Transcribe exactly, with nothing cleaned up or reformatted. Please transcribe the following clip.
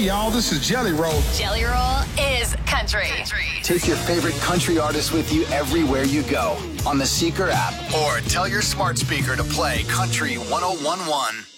Hey, y'all, this is Jelly Roll. Jelly Roll is country. country. Take your favorite country artist with you everywhere you go on the Seeker app, or tell your smart speaker to play Country one oh one one.